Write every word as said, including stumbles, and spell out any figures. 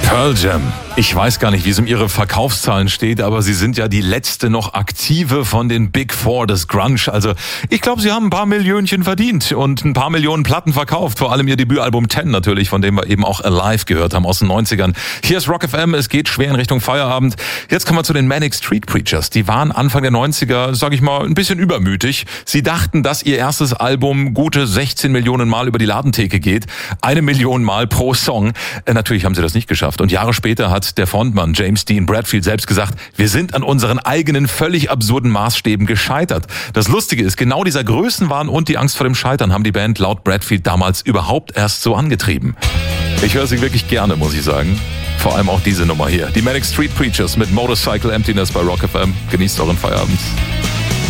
Pearl Jam. Ich weiß gar nicht, wie es um ihre Verkaufszahlen steht, aber sie sind ja die letzte noch aktive von den Big Four des Grunge. Also ich glaube, sie haben ein paar Millionchen verdient und ein paar Millionen Platten verkauft. Vor allem ihr Debütalbum Ten natürlich, von dem wir eben auch Alive gehört haben aus den neunzigern. Hier ist Rock F M, es geht schwer in Richtung Feierabend. Jetzt kommen wir zu den Manic Street Preachers. Die waren Anfang der neunziger, sag ich mal, ein bisschen übermütig. Sie dachten, dass ihr erstes Album gute sechzehn Millionen Mal über die Ladentheke geht. Eine Million Mal pro Song. Äh, natürlich haben sie das nicht geschafft. Und Jahre später hat der Frontmann James Dean Bradfield selbst gesagt, wir sind an unseren eigenen völlig absurden Maßstäben gescheitert. Das Lustige ist, genau dieser Größenwahn und die Angst vor dem Scheitern haben die Band laut Bradfield damals überhaupt erst so angetrieben. Ich höre sie wirklich gerne, muss ich sagen. Vor allem auch diese Nummer hier. Die Manic Street Preachers mit Motorcycle Emptiness bei Rock F M. Genießt euren Feierabend.